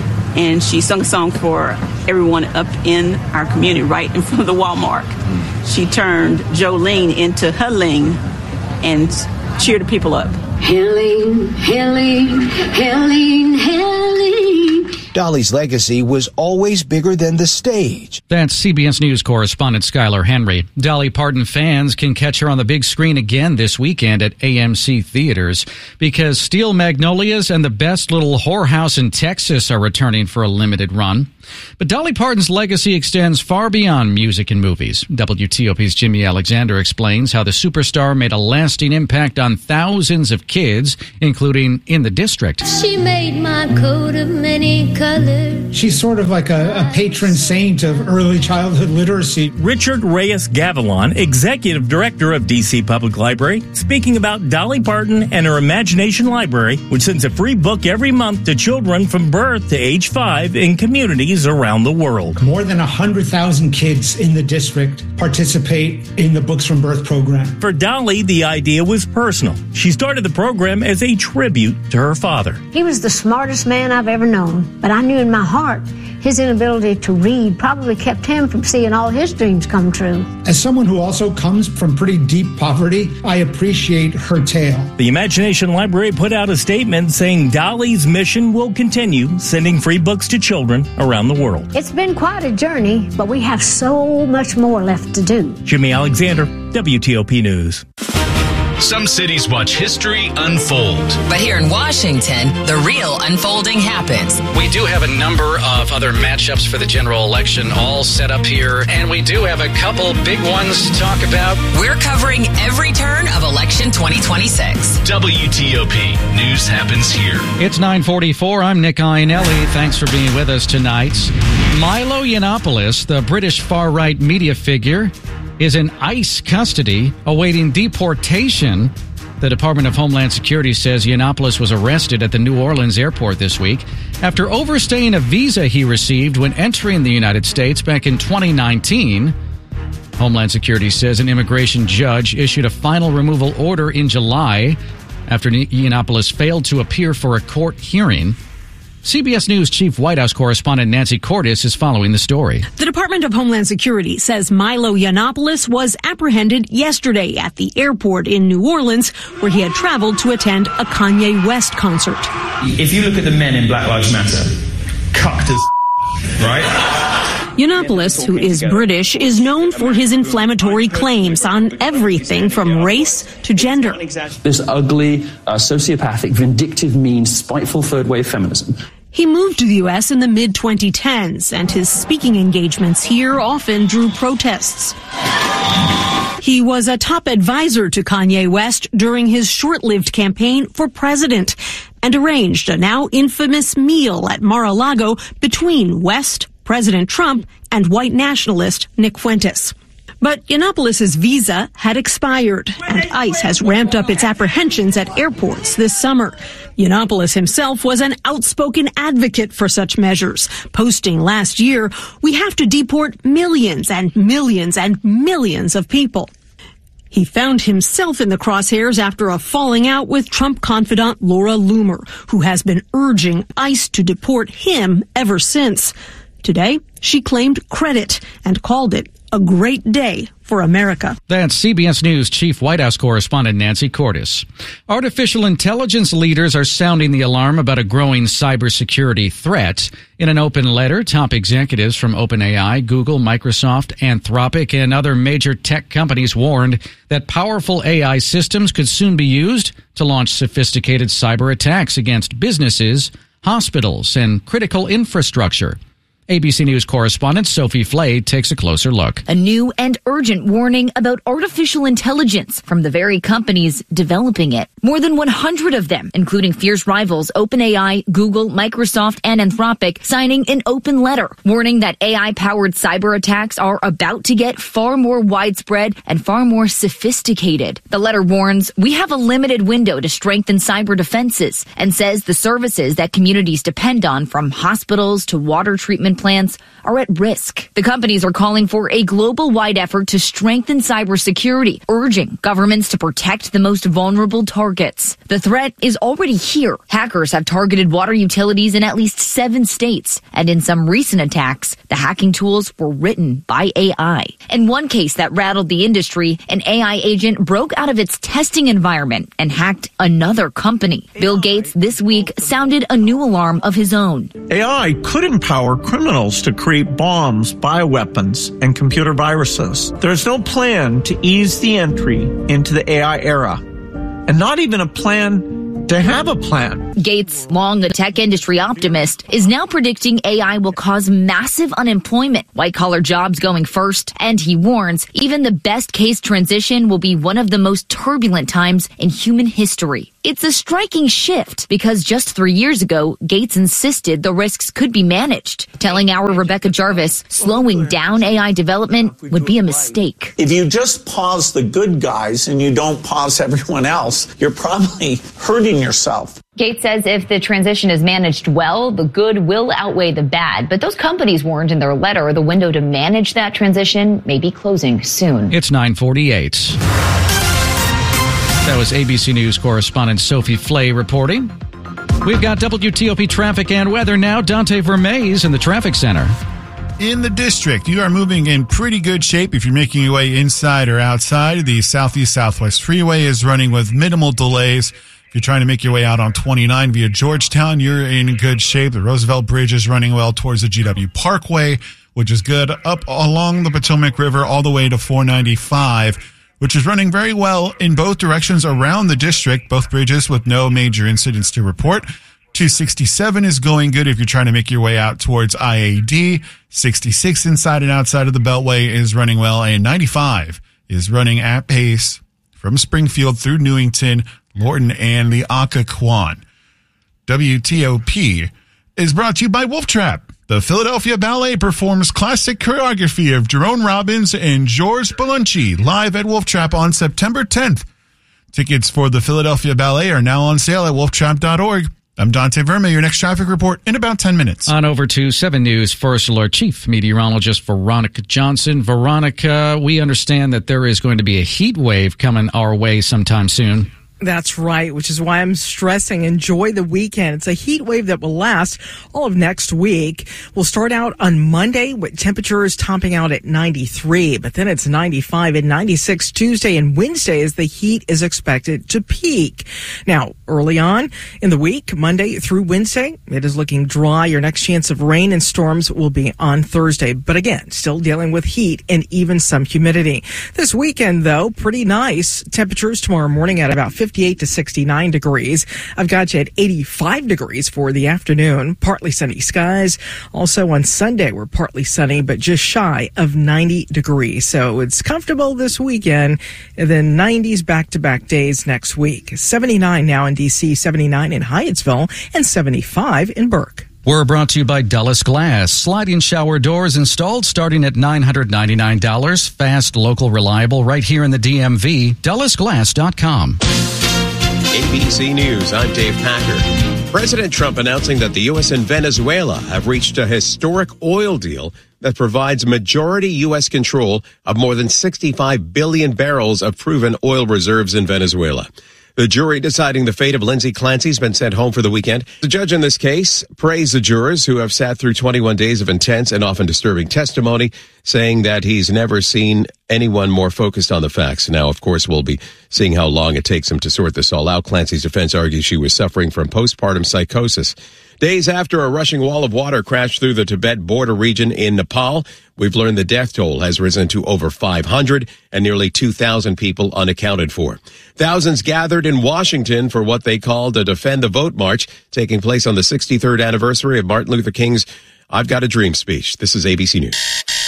and she sung a song for everyone up in our community right in front of the Walmart. She turned Jolene into Helene and cheered the people up. Helene, Helene, Helene, Helene. Dolly's legacy was always bigger than the stage. That's C B S News correspondent Skylar Henry. Dolly Parton fans can catch her on the big screen again this weekend at A M C Theaters because Steel Magnolias and The Best Little Whorehouse in Texas are returning for a limited run. But Dolly Parton's legacy extends far beyond music and movies. W T O P's Jimmy Alexander explains how the superstar made a lasting impact on thousands of kids, including in the district. She made my coat of many colors. She's sort of like a, a patron saint of early childhood literacy. Richard Reyes Gavilan, Executive Director of D C Public Library, speaking about Dolly Parton and her Imagination Library, which sends a free book every month to children from birth to age five in communities around the world. More than one hundred thousand kids in the district participate in the Books from Birth program. For Dolly, the idea was personal. She started the program as a tribute to her father. He was the smartest man I've ever known, but I knew in my heart his inability to read probably kept him from seeing all his dreams come true. As someone who also comes from pretty deep poverty, I appreciate her tale. The Imagination Library put out a statement saying Dolly's mission will continue sending free books to children around the world. It's been quite a journey, but we have so much more left to do. Jimmy Alexander, W T O P News. Some cities watch history unfold. But here in Washington, the real unfolding happens. We do have a number of other matchups for the general election all set up here, and we do have a couple big ones to talk about. We're covering every turn of election twenty twenty-six. W T O P News happens here. It's nine forty-four. I'm Nick Iannelli. Thanks for being with us tonight. Milo Yiannopoulos, the British far-right media figure, is in ICE custody awaiting deportation. The Department of Homeland Security says Yiannopoulos was arrested at the New Orleans airport this week after overstaying a visa he received when entering the United States back in twenty nineteen. Homeland Security says an immigration judge issued a final removal order in July after Yiannopoulos failed to appear for a court hearing. C B S News Chief White House correspondent Nancy Cordes is following the story. The Department of Homeland Security says Milo Yiannopoulos was apprehended yesterday at the airport in New Orleans, where he had traveled to attend a Kanye West concert. If you look at the men in Black Lives Matter, cucked as right? Yiannopoulos, who is British, is known for his inflammatory claims on everything from race to gender. This ugly, uh, sociopathic, vindictive, mean, spiteful third-wave feminism. He moved to the U S in the mid twenty tens, and his speaking engagements here often drew protests. He was a top advisor to Kanye West during his short-lived campaign for president and arranged a now infamous meal at Mar-a-Lago between West, President Trump, and white nationalist Nick Fuentes. But Yiannopoulos' visa had expired, and ICE has ramped up its apprehensions at airports this summer. Yiannopoulos himself was an outspoken advocate for such measures, posting last year, "We have to deport millions and millions and millions of people." He found himself in the crosshairs after a falling out with Trump confidant Laura Loomer, who has been urging ICE to deport him ever since. Today, she claimed credit and called it a great day for America. That's C B S News Chief White House correspondent Nancy Cordes. Artificial intelligence leaders are sounding the alarm about a growing cybersecurity threat. In an open letter, top executives from OpenAI, Google, Microsoft, Anthropic, and other major tech companies warned that powerful A I systems could soon be used to launch sophisticated cyber attacks against businesses, hospitals, and critical infrastructure. A B C News correspondent Sophie Flay takes a closer look. A new and urgent warning about artificial intelligence from the very companies developing it. More than one hundred of them, including fierce rivals OpenAI, Google, Microsoft, and Anthropic, signing an open letter warning that A I-powered cyber attacks are about to get far more widespread and far more sophisticated. The letter warns, "We have a limited window to strengthen cyber defenses," and says the services that communities depend on, from hospitals to water treatment plants are at risk. The companies are calling for a global-wide effort to strengthen cybersecurity, urging governments to protect the most vulnerable targets. The threat is already here. Hackers have targeted water utilities in at least seven states, and in some recent attacks, the hacking tools were written by A I. In one case that rattled the industry, an A I agent broke out of its testing environment and hacked another company. Bill Gates this week sounded a new alarm of his own. A I could empower criminals to create bombs, bioweapons, and computer viruses. There's no plan to ease the entry into the A I era, and not even a plan to have a plan. Gates, long a tech industry optimist, is now predicting A I will cause massive unemployment, white-collar jobs going first, and he warns even the best-case transition will be one of the most turbulent times in human history. It's a striking shift because just three years ago, Gates insisted the risks could be managed, telling our Rebecca Jarvis slowing down A I development would be a mistake. If you just pause the good guys and you don't pause everyone else, you're probably hurting yourself. Gates says if the transition is managed well, the good will outweigh the bad. But those companies warned in their letter the window to manage that transition may be closing soon. It's nine forty-eight. That was A B C News correspondent Sophie Flay reporting. We've got W T O P traffic and weather now. Dante Vermees in the traffic center. In the district, you are moving in pretty good shape if you're making your way inside or outside. The Southeast Southwest Freeway is running with minimal delays. If you're trying to make your way out on twenty-nine via Georgetown, you're in good shape. The Roosevelt Bridge is running well towards the G W Parkway, which is good. Up along the Potomac River all the way to four ninety-five, which is running very well in both directions around the district, both bridges with no major incidents to report. two sixty-seven is going good if you're trying to make your way out towards I A D. sixty-six inside and outside of the Beltway is running well, and ninety-five is running at pace from Springfield through Newington, Lorton, and the Occoquan. W T O P is brought to you by Wolf Trap. The Philadelphia Ballet performs classic choreography of Jerome Robbins and George Balanchi live at Wolf Trap on September tenth. Tickets for the Philadelphia Ballet are now on sale at wolf trap dot org. I'm Dante Verma, your next traffic report in about ten minutes. On over to seven News First Alert Chief Meteorologist Veronica Johnson. Veronica, we understand that there is going to be a heat wave coming our way sometime soon. That's right, which is why I'm stressing enjoy the weekend. It's a heat wave that will last all of next week. We'll start out on Monday with temperatures topping out at ninety-three, but then it's ninety-five and ninety-six Tuesday and Wednesday as the heat is expected to peak. Now, early on in the week, Monday through Wednesday, it is looking dry. Your next chance of rain and storms will be on Thursday, but again, still dealing with heat and even some humidity. This weekend, though, pretty nice. Temperatures tomorrow morning at about fifty-eight to sixty-nine degrees. I've got you at eighty-five degrees for the afternoon. Partly sunny skies. Also on Sunday, we're partly sunny, but just shy of ninety degrees. So it's comfortable this weekend. And then nineties back-to-back days next week. seventy-nine now in D C, seventy-nine in Hyattsville, and seventy-five in Burke. We're brought to you by Dulles Glass. Sliding shower doors installed starting at nine hundred ninety-nine dollars. Fast, local, reliable, right here in the D M V. Dulles Glass dot com. A B C News, I'm Dave Packer. President Trump announcing that the U S and Venezuela have reached a historic oil deal that provides majority U S control of more than sixty-five billion barrels of proven oil reserves in Venezuela. The jury deciding the fate of Lindsay Clancy has been sent home for the weekend. The judge in this case praised the jurors who have sat through twenty-one days of intense and often disturbing testimony, saying that he's never seen anyone more focused on the facts. Now, of course, we'll be seeing how long it takes him to sort this all out. Clancy's defense argues she was suffering from postpartum psychosis. Days after a rushing wall of water crashed through the Tibet border region in Nepal, we've learned the death toll has risen to over five hundred and nearly two thousand people unaccounted for. Thousands gathered in Washington for what they called a Defend the Vote March, taking place on the sixty-third anniversary of Martin Luther King's I've Got a Dream speech. This is A B C News.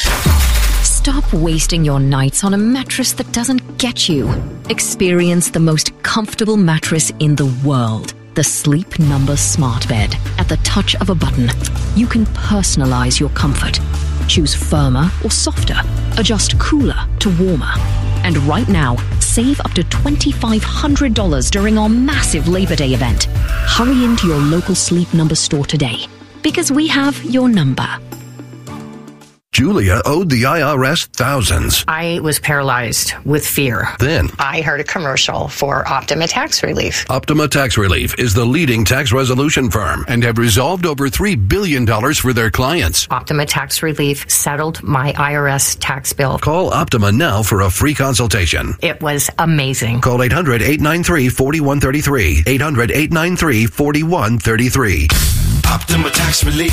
Stop wasting your nights on a mattress that doesn't get you. Experience the most comfortable mattress in the world. The Sleep Number Smart Bed. At the touch of a button, you can personalize your comfort. Choose firmer or softer. Adjust cooler to warmer. And right now, save up to two thousand five hundred dollars during our massive Labor Day event. Hurry into your local Sleep Number store today, because we have your number. Julia owed the I R S thousands. I was paralyzed with fear. Then I heard a commercial for Optima Tax Relief. Optima Tax Relief is the leading tax resolution firm and have resolved over three billion dollars for their clients. Optima Tax Relief settled my I R S tax bill. Call Optima now for a free consultation. It was amazing. Call eight hundred, eight nine three, four one three three. eight hundred, eight nine three, four one three three. Optima Tax Relief.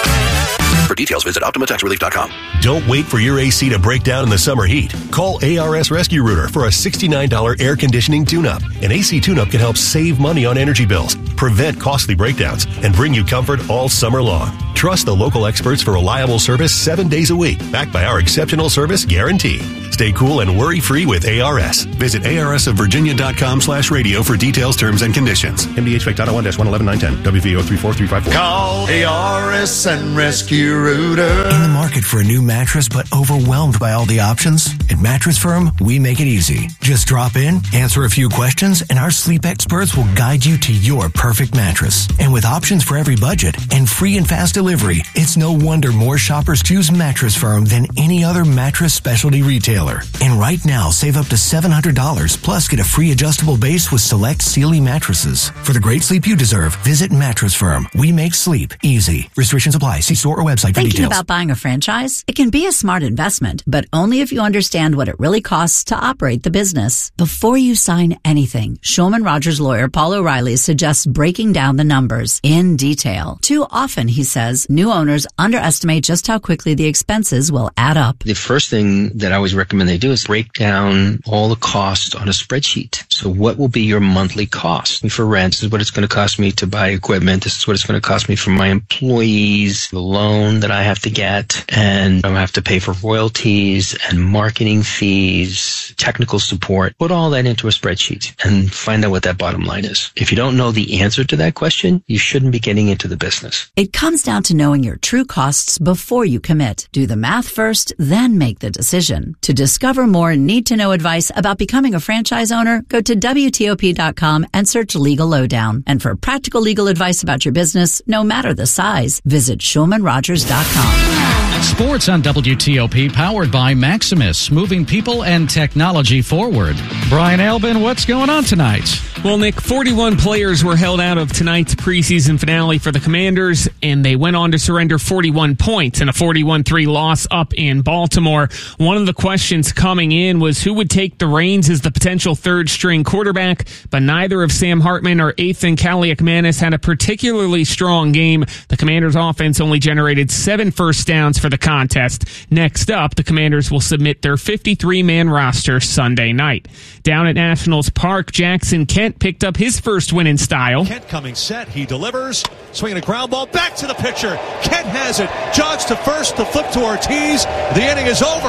For details, visit Optima Tax Relief dot com. Don't wait for your A C to break down in the summer heat. Call A R S Rescue Rooter for a sixty-nine dollars air conditioning tune-up. An A C tune-up can help save money on energy bills, prevent costly breakdowns, and bring you comfort all summer long. Trust the local experts for reliable service seven days a week, backed by our exceptional service guarantee. Stay cool and worry-free with A R S. Visit A R S of Virginia dot com slash radio for details, terms, and conditions. M D H Spec one dash one eleven nine ten. W V O three four three five four. Call A R S and Rescue Rooter. In the market for a new mattress but overwhelmed by all the options? At Mattress Firm, we make it easy. Just drop in, answer a few questions, and our sleep experts will guide you to your perfect mattress. And with options for every budget and free and fast delivery, it's no wonder more shoppers choose Mattress Firm than any other mattress specialty retailer. And right now, save up to seven hundred dollars, plus get a free adjustable base with select Sealy mattresses. For the great sleep you deserve, visit Mattress Firm. We make sleep easy. Restrictions apply. See store or website for Thinking details. about buying a franchise? It can be a smart investment, but only if you understand what it really costs to operate the business. Before you sign anything, Shulman Rogers lawyer Paul O'Reilly suggests breaking down the numbers in detail. Too often, he says, new owners underestimate just how quickly the expenses will add up. The first thing that I always recommend they do is break down all the costs on a spreadsheet. So what will be your monthly cost? For rent, this is what it's going to cost me to buy equipment. This is what it's going to cost me for my employees, the loan that I have to get, and I have to pay for royalties and marketing fees, technical support. Put all that into a spreadsheet and find out what that bottom line is. If you don't know the answer to that question, you shouldn't be getting into the business. It comes down to knowing your true costs before you commit. Do the math first, then make the decision. To discover more need-to-know advice about becoming a franchise owner, go to W T O P dot com and search Legal Lowdown. And for practical legal advice about your business, no matter the size, visit Shulman Rogers dot com. Sports on W T O P, powered by Maximus, moving people and technology forward. Brian Albin, what's going on tonight? Well, Nick, forty-one players were held out of tonight's preseason finale for the Commanders, and they went on to surrender forty-one points in a forty-one three loss up in Baltimore. One of the questions coming in was who would take the reins as the potential third-string quarterback, but neither of Sam Hartman or Ethan Kaliakmanis had a particularly strong game. The Commanders' offense only generated seven first downs for the contest. Next up, the Commanders will submit their fifty-three man roster Sunday night. Down at Nationals Park, Jackson Kent picked up his first win in style. Kent coming set. He delivers. Swinging a ground ball back to the pitcher. Kent has it. Jogs to first. The flip to Ortiz. The inning is over.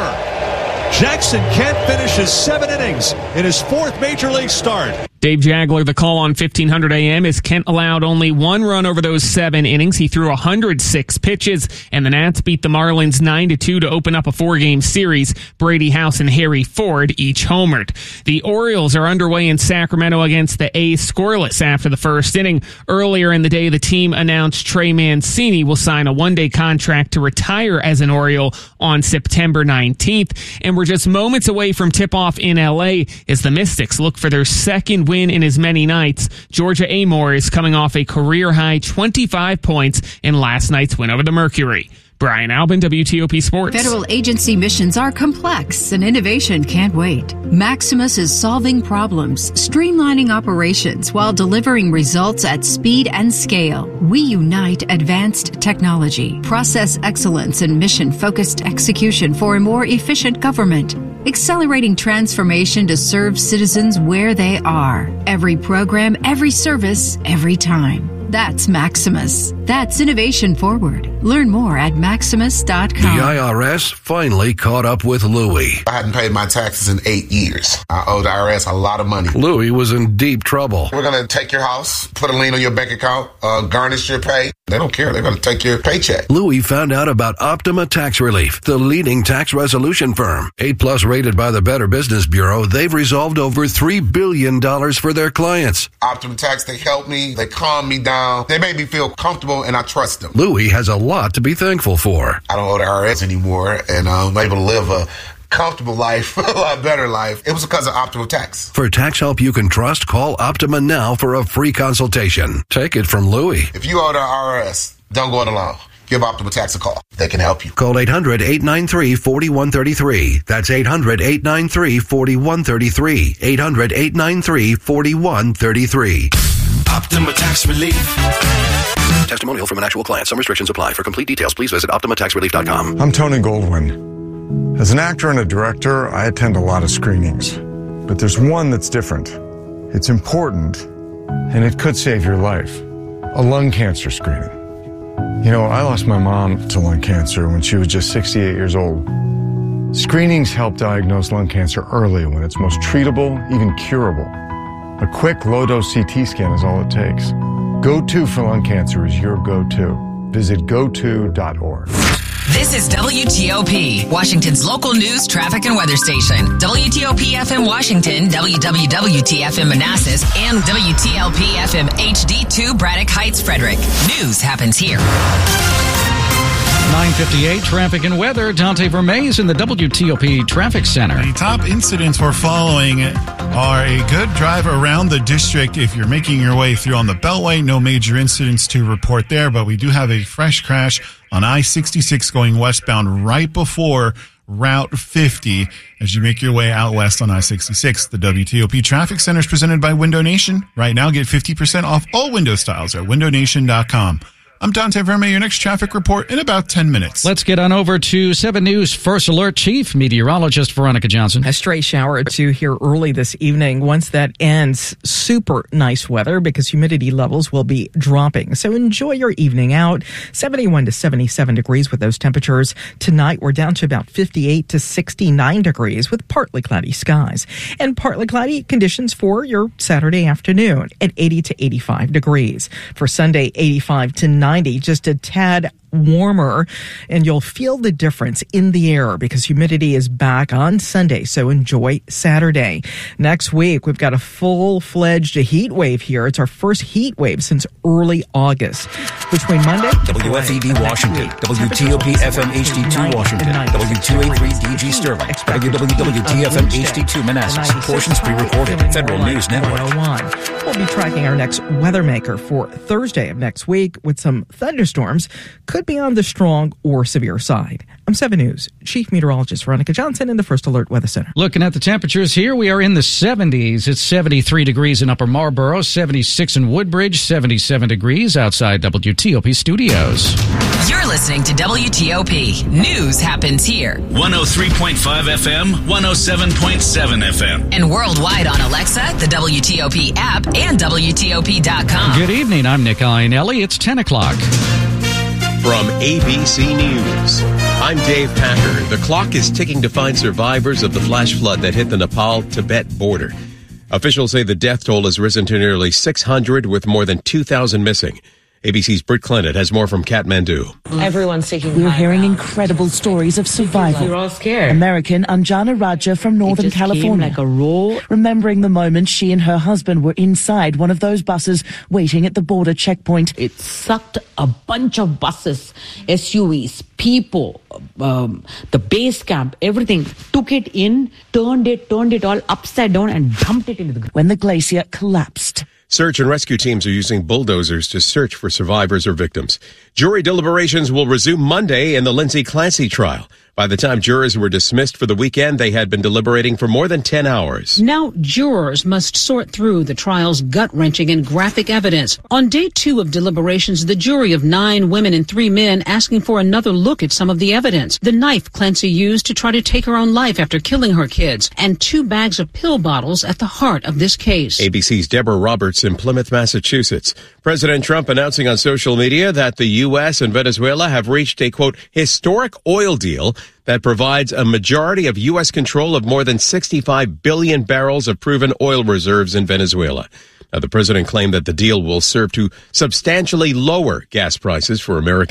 Jackson Kent finishes seven innings in his fourth major league start. Dave Jagler, the call on fifteen hundred A M, is Kent allowed only one run over those seven innings. He threw one hundred six pitches, and the Nats beat the Marlins nine to two to open up a four-game series. Brady House and Harry Ford each homered. The Orioles are underway in Sacramento against the A's scoreless after the first inning. Earlier in the day, the team announced Trey Mancini will sign a one-day contract to retire as an Oriole on September nineteenth. And we're just moments away from tip-off in L A as the Mystics look for their second win in as many nights. Georgia Amore is coming off a career-high twenty-five points in last night's win over the Mercury. Brian Albin, W T O P Sports. Federal agency missions are complex and innovation can't wait. Maximus is solving problems, streamlining operations while delivering results at speed and scale. We unite advanced technology, process excellence, and mission-focused execution for a more efficient government. Accelerating transformation to serve citizens where they are. Every program, every service, every time. That's Maximus. That's innovation forward. Learn more at maximus dot com. The I R S finally caught up with Louie. I hadn't paid my taxes in eight years. I owe the I R S a lot of money. Louie was in deep trouble. We're going to take your house, put a lien on your bank account, uh, garnish your pay. They don't care. They're going to take your paycheck. Louie found out about Optima Tax Relief, the leading tax resolution firm. eight plus rated by the Better Business Bureau, they've resolved over three billion dollars for their clients. Optima Tax, they help me. They calm me down. They make me feel comfortable, and I trust them. Louie has a lot lot to be thankful for. I don't owe the I R S anymore, and I'm able to live a comfortable life, a lot better life. It was because of Optima Tax. For tax help you can trust, call Optima now for a free consultation. Take it from Louie. If you owe the I R S, don't go it alone. Give Optima Tax a call. They can help you. Call eight hundred, eight nine three, four one three three. That's eight hundred, eight nine three, four one three three. eight hundred, eight nine three, four one three three. Optima Tax Relief. Testimonial from an actual client. Some restrictions apply. For complete details, please visit optima tax relief dot com. I'm Tony Goldwyn. As an actor and a director, I attend a lot of screenings. But there's one that's different. It's important, and it could save your life. A lung cancer screening. You know, I lost my mom to lung cancer when she was just sixty-eight years old. Screenings help diagnose lung cancer early when it's most treatable, even curable. A quick low-dose C T scan is all it takes. Go-To for lung cancer is your go-to. Visit go to dot org. This is W T O P, Washington's local news, traffic, and weather station. W T O P F M Washington, W W W T F M Manassas, and W T L P F M H D two Braddock Heights, Frederick. News happens here. nine fifty-eight, traffic and weather. Dante Vermees in the W T O P Traffic Center. The top incidents we're following are a good drive around the district if you're making your way through on the Beltway. No major incidents to report there, but we do have a fresh crash on I sixty-six going westbound right before Route fifty as you make your way out west on I sixty-six. The W T O P Traffic Center is presented by Window Nation. Right now, get fifty percent off all window styles at window nation dot com. I'm Dante Verme, your next traffic report in about ten minutes. Let's get on over to seven News First Alert Chief Meteorologist Veronica Johnson. A stray shower or two here early this evening. Once that ends, super nice weather because humidity levels will be dropping. So enjoy your evening out. seventy-one to seventy-seven degrees with those temperatures. Tonight, we're down to about fifty-eight to sixty-nine degrees with partly cloudy skies. And partly cloudy conditions for your Saturday afternoon at eighty to eighty-five degrees. For Sunday, eighty-five to ninety, just a tad warmer, and you'll feel the difference in the air because humidity is back on Sunday, so enjoy Saturday. Next week, we've got a full-fledged heat wave here. It's our first heat wave since early August. Between Monday... W F E B Washington, W T O P F M H D two Washington, W two eighty-three D G Sterling, W W W T F M H D two Manassas, portions pre-recorded, Federal News Network. We'll be tracking our next weather maker for Thursday of next week with some thunderstorms. Could be on the strong or severe side. I'm seven News Chief Meteorologist Veronica Johnson in the First Alert Weather Center. Looking at the temperatures here, we are in the seventies. It's seventy-three degrees in Upper Marlboro, seventy-six in Woodbridge, seventy-seven degrees outside W T O P Studios. You're listening to W T O P. News happens here. one oh three point five F M, one oh seven point seven F M. And worldwide on Alexa, the W T O P app, and W T O P dot com. Good evening. I'm Nick Iannelli. It's ten o'clock. From A B C News, I'm Dave Packer. The clock is ticking to find survivors of the flash flood that hit the Nepal-Tibet border. Officials say the death toll has risen to nearly six hundred, with more than two thousand missing. A B C's Britt Clinton has more from Kathmandu. Everyone's taking. We're hearing incredible stories of survival. We're all scared. American Anjana Raja from Northern California, like a roll. remembering the moment she and her husband were inside one of those buses waiting at the border checkpoint. It sucked a bunch of buses, S U Vs, people, um, the base camp, everything. Took it in, turned it, turned it all upside down, and dumped it into the ground. When the glacier collapsed. Search and rescue teams are using bulldozers to search for survivors or victims. Jury deliberations will resume Monday in the Lindsay Clancy trial. By the time jurors were dismissed for the weekend, they had been deliberating for more than ten hours. Now jurors must sort through the trial's gut-wrenching and graphic evidence. On day two of deliberations, the jury of nine women and three men asking for another look at some of the evidence. The knife Clancy used to try to take her own life after killing her kids, and two bags of pill bottles at the heart of this case. A B C's Deborah Roberts in Plymouth, Massachusetts. President Trump announcing on social media that the U S and Venezuela have reached a, quote, historic oil deal that provides a majority of U S control of more than sixty-five billion barrels of proven oil reserves in Venezuela. Now, the president claimed that the deal will serve to substantially lower gas prices for Americans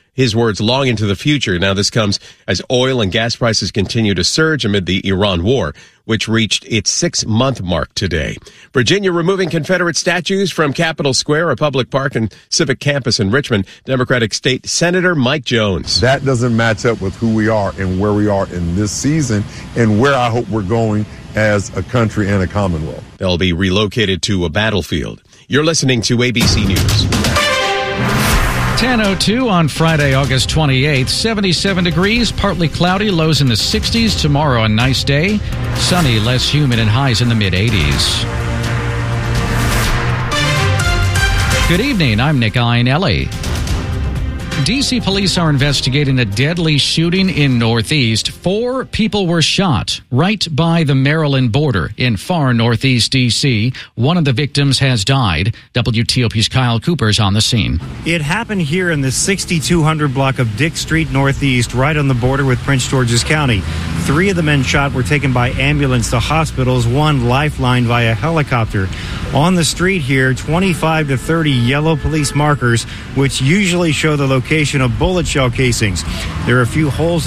his words, long into the future. Now, this comes as oil and gas prices continue to surge amid the Iran war, which reached its six-month mark today. Virginia removing Confederate statues from Capitol Square, a public park and civic campus in Richmond. Democratic State Senator Mike Jones. That doesn't match up with who we are and where we are in this season and where I hope we're going as a country and a commonwealth. They'll be relocated to a battlefield. You're listening to A B C News. ten oh two on Friday, August twenty-eighth. seventy-seven degrees, partly cloudy, lows in the sixties. Tomorrow, a nice day. Sunny, less humid, and highs in the mid-eighties. Good evening. I'm Nick Iannelli. D C police are investigating a deadly shooting in Northeast. Four people were shot right by the Maryland border in far Northeast D C. One of the victims has died. W T O P's Kyle Cooper's on the scene. It happened here in the sixty-two hundred block of Dick Street Northeast, right on the border with Prince George's County. Three of the men shot were taken by ambulance to hospitals, one lifelined via helicopter. On the street here, twenty-five to thirty yellow police markers, which usually show the location of bullet shell casings. There are a few holes in